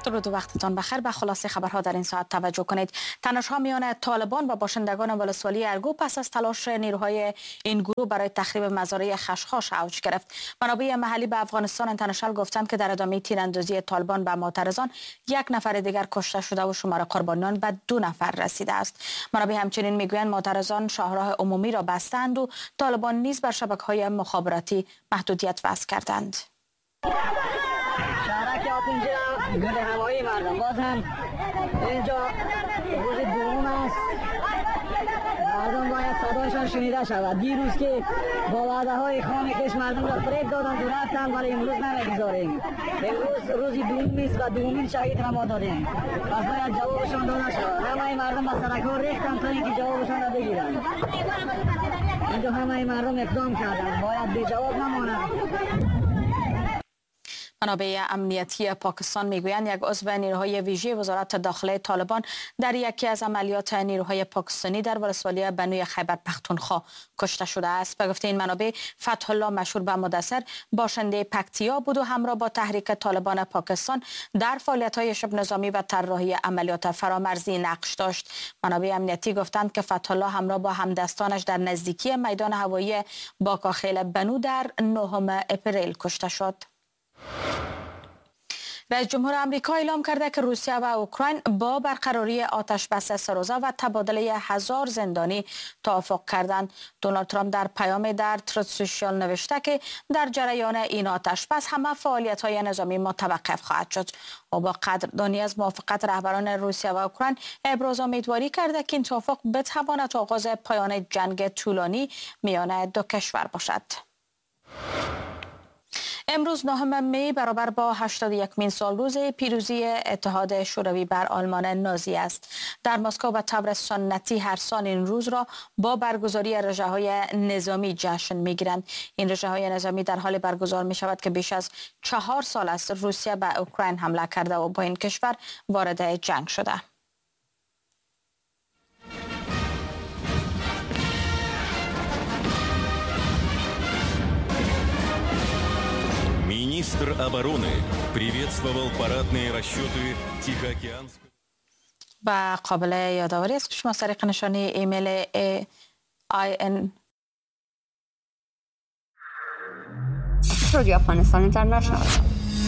درود و وقتتان بخیر. به خلاصه خبرها در این ساعت توجه کنید. تنش‌ها میان طالبان و باشندگان ولسوالی ارگو پس از تلاش نیروهای این گروه برای تخریب مزارع خشخاش اوج گرفت. منابع محلی به افغانستان اینترنشنال گفتند که در ادامه تیراندازی طالبان به معترضان 1 نفر دیگر کشته شده و شمار قربانیان به 2 نفر رسیده است. منابع همچنین میگویند معترضان شاهراه عمومی را بستند و طالبان نیز بر شبکه‌های مخابراتی محدودیت وضع کردند. شهرک آتونجا گل هوایی مردم باز هم اینجا روز دوم است. مردم باید صدایشان شنیده شود. دیروز که با وعده های خام کش مردم را فریب دادند و رفتند، ولی امروز نمیگذاریم. امروز روزی دوم است و دومین شهید را ما دادیم. پس باید جوابشان داده شود. همه مردم به سرک ها ریختند تا اینکه جوابشان را بگیرند. اینجا همه مردم اقدام کردند، باید بی جواب نمانند. منابع امنیتی پاکستان میگویند یک عضو نیروهای ویژه وزارت داخله طالبان در یکی از عملیات نیروهای پاکستانی در ولسوالی بنوی خیبر پختونخوا کشته شده است. به گفته این منابع فتح الله مشهور به مدثر باشنده پکتیا بود و همراه با تحریک طالبان پاکستان در فعالیت‌های شبه نظامی و طراحی عملیات فرامرزی نقش داشت. منابع امنیتی گفتند که فتح الله همراه با همدستانش در نزدیکی میدان هوایی باکاخیل بنو در 9 اپریل کشته شد. رئیس جمهور آمریکا اعلام کرده که روسیه و اوکراین با برقراری آتش بس 3 روزه و تبادله 1000 زندانی توافق کردند. دونالد ترامپ در پیامی در تروت سوشیال نوشته که در جریان این آتش بس همه فعالیت‌های نظامی متوقف خواهد شد. او با قدردانی از موافقت رهبران روسیه و اوکراین ابراز امیدواری کرده که این توافق بتواند آغاز پایان جنگ طولانی میان دو کشور باشد. امروز 9 می برابر با 81مین سال روز پیروزی اتحاد شوروی بر آلمان نازی است. در مسکو به طور سنتی هر سال این روز را با برگزاری رژه‌های نظامی جشن می‌گیرند. این رژه‌های نظامی در حال برگزار می‌شود که بیش از 4 سال است روسیه به اوکراین حمله کرده و با این کشور وارد جنگ شده. Министр обороны приветствовал парадные расчеты Тихоокеанского. با قابل یادآوری است که شما از طریق نشانی ایمیل IN رادیو افغانستان اینترنشنال